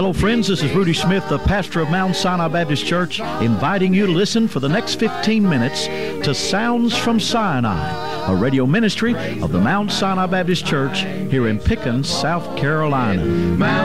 Hello, friends. This is Rudy Smith, the pastor of Mount Sinai Baptist Church, inviting you to listen for the next 15 minutes to Sounds from Sinai, a radio ministry of the Mount Sinai Baptist Church here in Pickens, South Carolina.